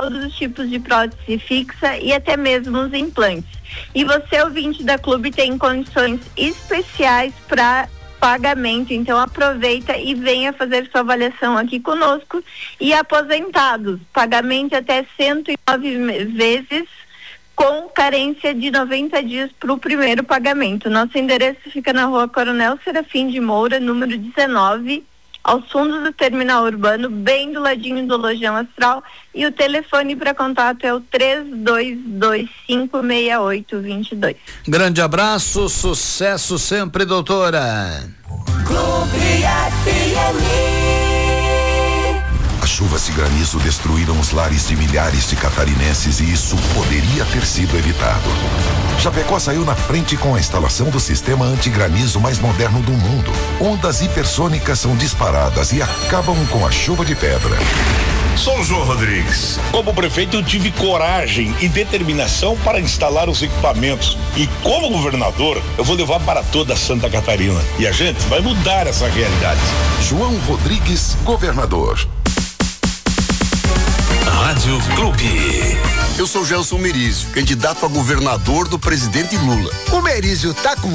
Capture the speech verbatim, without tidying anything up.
todos os tipos de prótese fixa e até mesmo os implantes. E você, ouvinte da Clube, tem condições especiais para pagamento, então aproveita e venha fazer sua avaliação aqui conosco. E aposentados, pagamento até cento e nove vezes com carência de noventa dias para o primeiro pagamento. Nosso endereço fica na Rua Coronel Serafim de Moura, número dezenove, aos fundos do terminal urbano, bem do ladinho do Lojão Astral, e o telefone para contato é o três dois dois cinco, seis oito dois dois. Grande abraço, sucesso sempre, doutora. Clube F M. As chuvas e granizo destruíram os lares de milhares de catarinenses e isso poderia ter sido evitado. Chapecó saiu na frente com a instalação do sistema antigranizo mais moderno do mundo. Ondas hipersônicas são disparadas e acabam com a chuva de pedra. Sou João Rodrigues. Como prefeito, eu tive coragem e determinação para instalar os equipamentos. E como governador, eu vou levar para toda Santa Catarina. E a gente vai mudar essa realidade. João Rodrigues, governador. Rádio Clube. Eu sou Gelson Merizio, candidato a governador do presidente Lula. O Merizio tá com